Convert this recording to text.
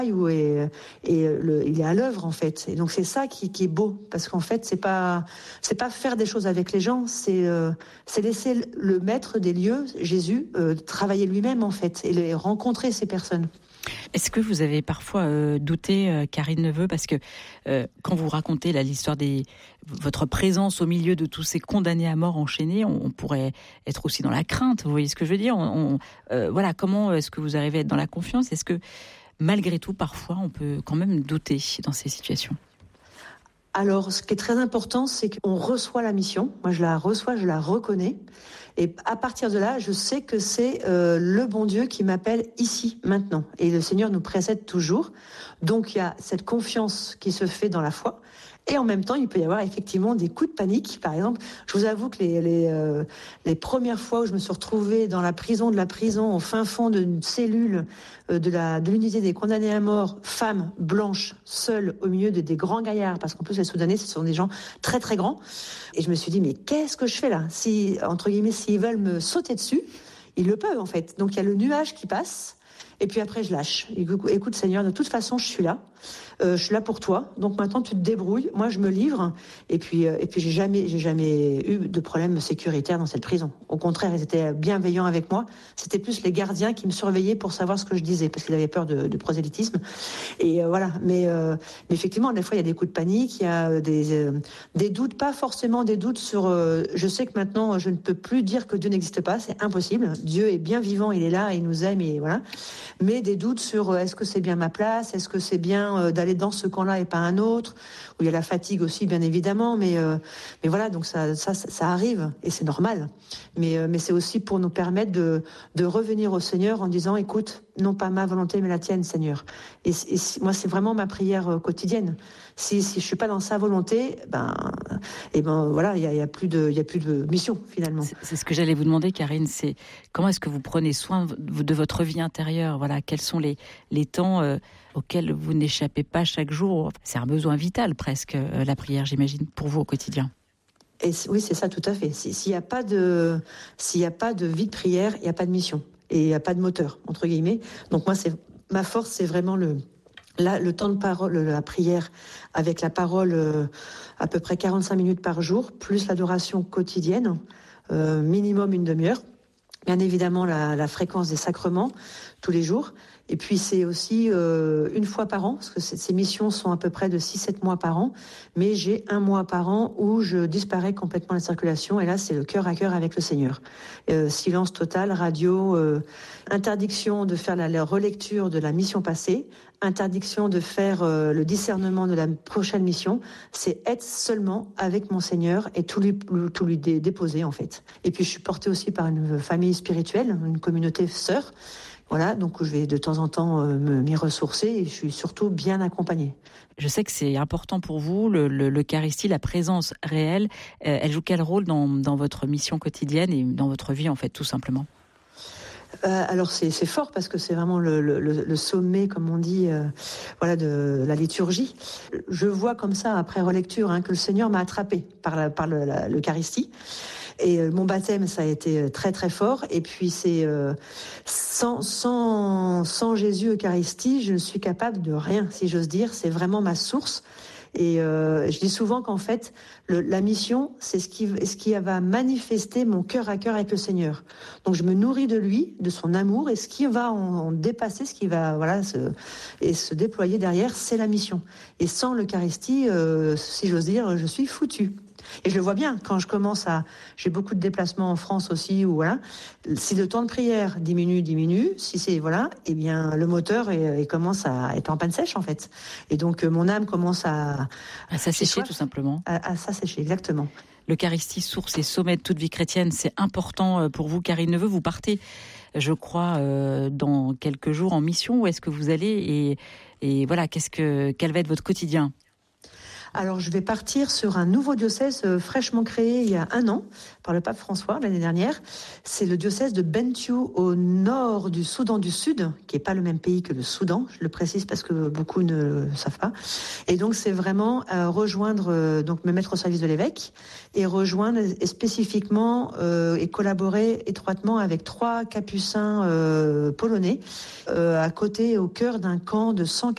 il est à l'œuvre en fait. Et donc c'est ça qui est beau, parce qu'en fait c'est pas faire des choses avec les gens, c'est laisser le maître des lieux, Jésus, travailler lui-même en fait et rencontrer ces personnes. Est-ce que vous avez parfois douté, Karine Neveu, parce que quand vous racontez l'histoire votre présence au milieu de tous ces condamnés à mort enchaînés, on pourrait être aussi dans la crainte, vous voyez ce que je veux dire, voilà, comment est-ce que vous arrivez à être dans la confiance? Est-ce que malgré tout, parfois, on peut quand même douter dans ces situations? Alors, ce qui est très important, c'est qu'on reçoit la mission. Moi, je la reçois, je la reconnais. Et à partir de là, je sais que c'est le bon Dieu qui m'appelle ici, maintenant. Et le Seigneur nous précède toujours. Donc, il y a cette confiance qui se fait dans la foi. Et en même temps, il peut y avoir effectivement des coups de panique. Par exemple, je vous avoue que les premières fois où je me suis retrouvée dans la prison, au fin fond d'une cellule de l'unité des condamnés à mort, femmes blanches, seules au milieu des grands gaillards, parce qu'en plus les Soudanais, ce sont des gens très très grands. Et je me suis dit, mais qu'est-ce que je fais là? Si, entre guillemets, s'ils veulent me sauter dessus, ils le peuvent en fait. Donc il y a le nuage qui passe. Et puis après, je lâche. Écoute, Seigneur, de toute façon, je suis là. Je suis là pour toi. Donc maintenant, tu te débrouilles. Moi, je me livre. Et puis j'ai jamais eu de problème sécuritaire dans cette prison. Au contraire, ils étaient bienveillants avec moi. C'était plus les gardiens qui me surveillaient pour savoir ce que je disais, parce qu'ils avaient peur de prosélytisme. Et voilà. Mais effectivement, des fois, il y a des coups de panique. Il y a des doutes, pas forcément des doutes sur. Je sais que maintenant, je ne peux plus dire que Dieu n'existe pas. C'est impossible. Dieu est bien vivant. Il est là. Il nous aime. Et voilà. Mais des doutes sur est-ce que c'est bien ma place, est-ce que c'est bien d'aller dans ce camp-là et pas un autre, où il y a la fatigue aussi bien évidemment, mais voilà, donc ça arrive et c'est normal. Mais c'est aussi pour nous permettre de revenir au Seigneur en disant écoute, non pas ma volonté mais la tienne, Seigneur. Et moi c'est vraiment ma prière quotidienne. Si je suis pas dans sa volonté, voilà, il y a plus de mission finalement. C'est ce que j'allais vous demander, Karine, c'est comment est-ce que vous prenez soin de votre vie intérieure, voilà, quels sont les temps auxquels vous n'échappez pas chaque jour. C'est un besoin vital presque, la prière, j'imagine, pour vous au quotidien. Et oui, c'est ça, tout à fait. S'il y a pas de vie de prière, il y a pas de mission et il y a pas de moteur entre guillemets. Donc moi, ma force, c'est vraiment le temps de parole, la prière avec la parole, à peu près 45 minutes par jour, plus l'adoration quotidienne, minimum une demi-heure. Bien évidemment, la fréquence des sacrements tous les jours. Et puis c'est aussi une fois par an, parce que ces missions sont à peu près de 6-7 mois par an, mais j'ai un mois par an où je disparais complètement de la circulation, et là c'est le cœur à cœur avec le Seigneur. Silence total, radio, interdiction de faire la relecture de la mission passée, interdiction de faire le discernement de la prochaine mission, c'est être seulement avec mon Seigneur et tout lui déposer en fait. Et puis je suis portée aussi par une famille spirituelle, une communauté sœur. Voilà, donc je vais de temps en temps m'y ressourcer et je suis surtout bien accompagnée. Je sais que c'est important pour vous, l'Eucharistie, la présence réelle. Elle joue quel rôle dans votre mission quotidienne et dans votre vie, en fait, tout simplement? Alors c'est fort parce que c'est vraiment le sommet, comme on dit, voilà, de la liturgie. Je vois comme ça, après relecture, que le Seigneur m'a attrapée par l'Eucharistie. Et mon baptême, ça a été très très fort. Et puis c'est sans Jésus Eucharistie, je ne suis capable de rien, si j'ose dire. C'est vraiment ma source. Et je dis souvent qu'en fait, la mission, c'est ce qui va manifester mon cœur à cœur avec le Seigneur. Donc je me nourris de lui, de son amour, et ce qui va en dépasser, ce qui va se déployer derrière, c'est la mission. Et sans l'Eucharistie, si j'ose dire, je suis foutue. Et je le vois bien quand j'ai beaucoup de déplacements en France aussi, où voilà, si le temps de prière diminue, si c'est voilà, eh bien le moteur il commence à être en panne sèche en fait. Et donc mon âme commence à s'assécher tout simplement. À s'assécher, exactement. L'Eucharistie, source et sommet de toute vie chrétienne, c'est important pour vous, Karine Neveu. Vous partez, je crois, dans quelques jours en mission. Où est-ce que vous allez et voilà, quel va être votre quotidien? Alors, je vais partir sur un nouveau diocèse fraîchement créé il y a 1 an par le pape François l'année dernière. C'est le diocèse de Bentiu au nord du Soudan du Sud, qui n'est pas le même pays que le Soudan. Je le précise parce que beaucoup ne le savent pas. Et donc, c'est vraiment rejoindre, donc me mettre au service de l'évêque et rejoindre spécifiquement et collaborer étroitement avec 3 capucins polonais à côté, au cœur d'un camp de 100